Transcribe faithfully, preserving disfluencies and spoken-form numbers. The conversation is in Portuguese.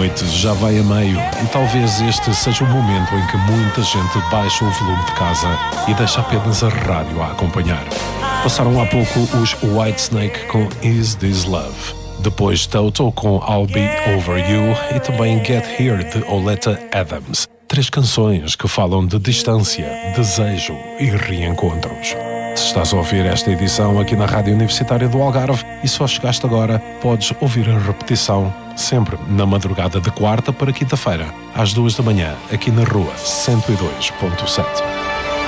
noite já vai a meio e talvez este seja o momento em que muita gente baixa o volume de casa e deixa apenas a rádio a acompanhar. Passaram há pouco os Whitesnake com Is This Love. Depois Toto com I'll Be Over You e também Get Here de Oleta Adams. Três canções que falam de distância, desejo e reencontros. Se estás a ouvir esta edição aqui na Rádio Universitária do Algarve e só chegaste agora, podes ouvir a repetição sempre na madrugada de quarta para quinta-feira, às duas da manhã, aqui na Rua cento e dois ponto sete.